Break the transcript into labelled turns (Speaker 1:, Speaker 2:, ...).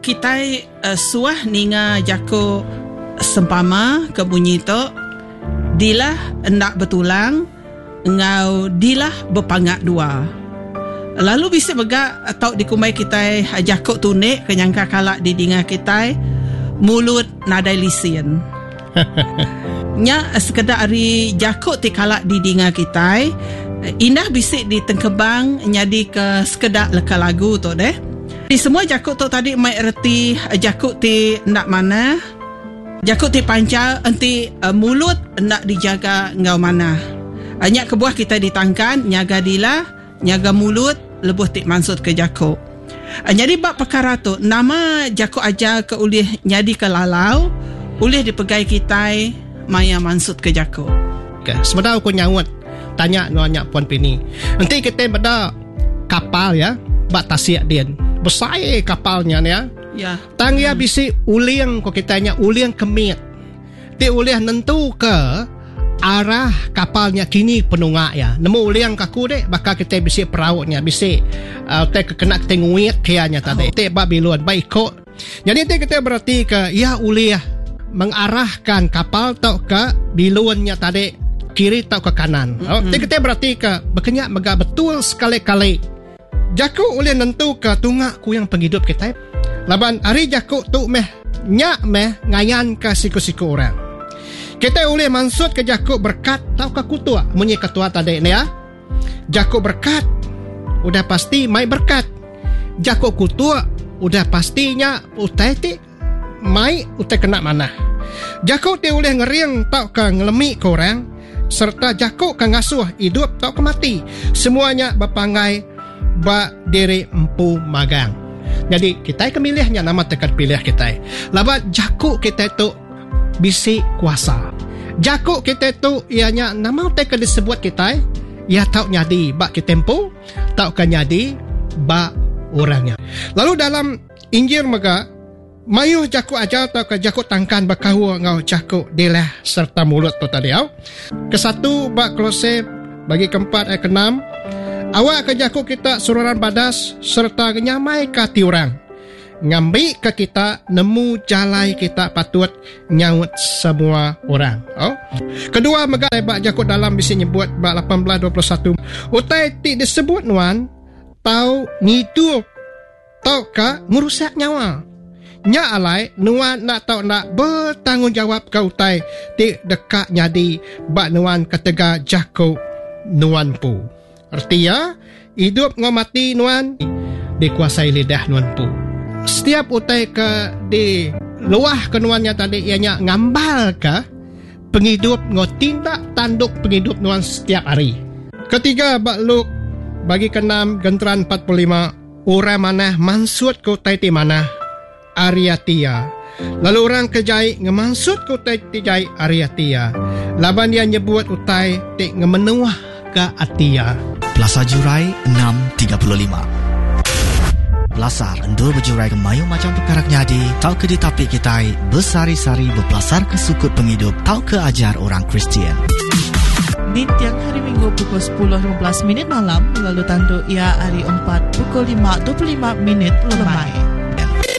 Speaker 1: kita suah ninga jako sempama ke bunyi tu dilah hendak bertulang ngau dilah berpangak dua. Lalu bisa begak atau dikumai kita jako tunik kenyangka kalak di dinga kita mulut nadai lisin. Nya sekedar ari jako ti kalak di dinga kita indah bisik di tengkebang nyadi ke sekedar leka lagu tu deh. Di semua jakut tu tadi mai erti jakut ti nak mana, jakut ti pancal enti mulut nak dijaga ngau mana. Nyak kebuah kita ditangkan nyaga dila, nyaga mulut lebuh ti mansut ke jakut. Jadi bab perkara tu nama jakut aja ke ulih nyadi ke lalau, ulih dipegai kita maya mansut ke jakut.
Speaker 2: Okay. Sebenarnya aku nyawut tanya nanya Puan Pini. Nanti kita pada kapal ya, bak tasiak dia. Besar kapalnya ya.
Speaker 1: Ya.
Speaker 2: Tang ya bisi uliang ko kitanya uliang kemit. Ti uliang nentu ke arah kapalnya kini penungak ya. Nemu uliang kaku dek bakal kita bisi perautnya bisi te kena tenguit kianya tadi. Te Babilon baik ko. Jadi te kita berarti ke ya uliah mengarahkan kapal tau ke bilunnya tadi kiri tau ke kanan. Te kita berarti ke berkenyak mega betul sekali-kali. Jakuk oleh nentu ke tungak ku yang penghidup kita. Laban hari jakuk tu nyak ngayan ke siku-siku orang. Kita oleh maksud ke jakuk berkat tau ke kutua. Munyi ketua tadi ni ya. Jakuk berkat udah pasti mai berkat. Jakuk kutua udah pastinya utai ti mai utai kena mana. Jakuk ti oleh ngeriang tau ke ngelemi ke orang. Serta jakuk ke ngasuh hidup tau ke mati. Semuanya berpangai bak diri empu magang. Jadi kita kemilihnya nama tekan pilih kita. Labat jakuk kita tu bisi kuasa. Jakuk kita tu ianya nama tekan disebut kita ya tau nyadi bak kita empu, tau kan nyadi bak orangnya. Lalu dalam Injil mega mayuh jakuk aja tau ke jakuk tangkan bakahu ngau jakuk dilah serta mulut tu tadi au. Kesatu bak Kolose bagi keempat ayat ke-6. Awak ke jakuk kita sururan badas serta nyamai ke tiurang. Ngambil ke kita nemu jalai kita patut nyaut semua orang. Oh. Kedua megat bak jakuk dalam bisa nyebut bak 18:21. Utai ti disebut nuan tau ngidup tau ka merusak nyawa. Nya alai nuan nak tau nak bertanggungjawab ke utai ti dekat nyadi bak nuan ketega jakuk nuan pu. Artinya hidup ngau mati nuan dikuasai lidah nuan pu. Setiap utai ke di luah ke nuannya tadi ianya ngambal ke penghidup ngau tindak tanduk penghidup nuan setiap hari. Ketiga bak Luk bagi ke-6 genteran 45 orang mana mansut ke utai ti mana Ariatia. Lalu orang kejai ngemansut ke utai ti jai Ariatia. Laban dia nyebut utai ti ngemenuah ke Atia.
Speaker 3: Plaza Jurai 6.35. Belasar endur berjurai ke mayu macam perkara nyadi. Tau ke ditapik kita bersari-sari berpelasar ke sukut penghidup. Tau ke ajar orang Kristian.
Speaker 4: Di tiang hari Minggu pukul 10.15 malam. Lalu tanduk ia hari 4 pukul 5.25 lemai.